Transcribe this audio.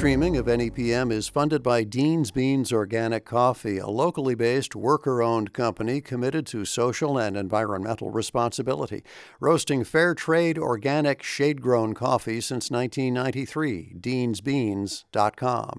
streaming of NEPM is funded by Dean's Beans Organic Coffee, a locally based, worker-owned company committed to social and environmental responsibility, roasting fair trade, organic, shade-grown coffee since 1993. DeansBeans.com.